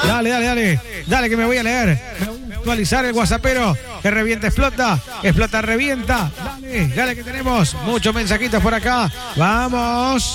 Dale que me voy a leer. Me voy a actualizar el WhatsAppero. Que revienta, explota, revienta. Dale que tenemos muchos mensajitos por acá. Vamos.